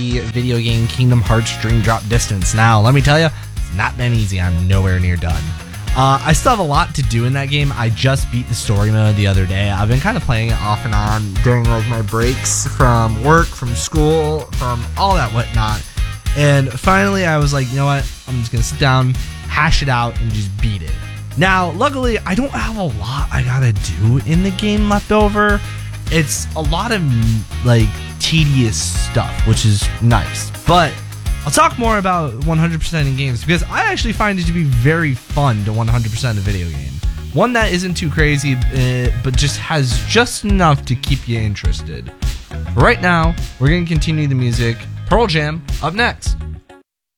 the video game Kingdom Hearts Dream Drop Distance. Now, let me tell you, it's not been easy. I'm nowhere near done. I still have a lot to do in that game. I just beat the story mode the other day. I've been kind of playing it off and on during like my breaks from work, from school, from all that whatnot. And finally, I was like, you know what? I'm just going to sit down, hash it out, and just beat it. Now, luckily, I don't have a lot I gotta do in the game left over. It's a lot of like tedious stuff, which is nice. But I'll talk more about 100% in games because I actually find it to be very fun to 100% a video game. One that isn't too crazy, but just has just enough to keep you interested. Right now, we're going to continue the music. Pearl Jam up next.